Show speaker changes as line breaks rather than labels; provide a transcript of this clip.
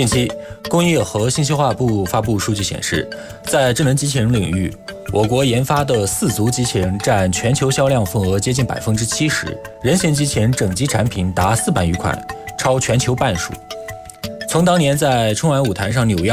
近期，工业和信息化部发布数据显示，在智能机器人领域，我国研发的4足机器人占全球销量份额接近70%，人形机器人整机产品达400余款，超全球半数。从当年在春晚舞台上扭样